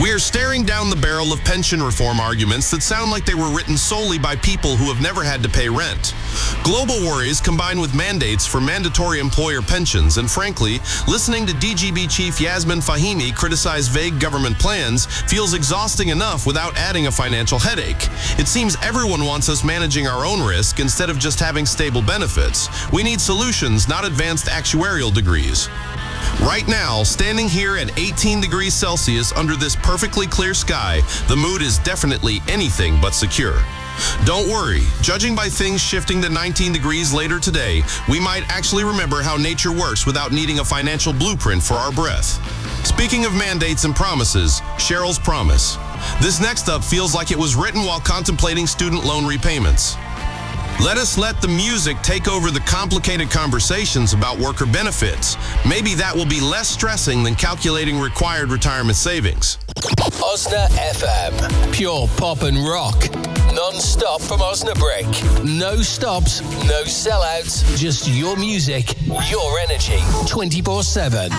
We are staring down the barrel of pension reform arguments that sound like they were written solely by people who have never had to pay rent. Global worries combined with mandates for mandatory employer pensions, and frankly, listening to DGB Chief Yasmin Fahimi criticize vague government plans feels exhausting enough without adding a financial headache. It seems everyone wants us managing our own risk instead of just having stable benefits. We need solutions, not advanced actuarial degrees. Right now, standing here at 18 degrees Celsius under this perfectly clear sky, the mood is definitely anything but secure. Don't worry, judging by things shifting to 19 degrees later today, we might actually remember how nature works without needing a financial blueprint for our breath. Speaking of mandates and promises, Cheryl's promise. This next up feels like it was written while contemplating student loan repayments. Let us let the music take over the complicated conversations about worker benefits. Maybe that will be less stressing than calculating required retirement savings. Osna FM. Pure pop and rock. Non-stop from Osnabrück. No stops, no sellouts. Just your music, your energy. 24/7.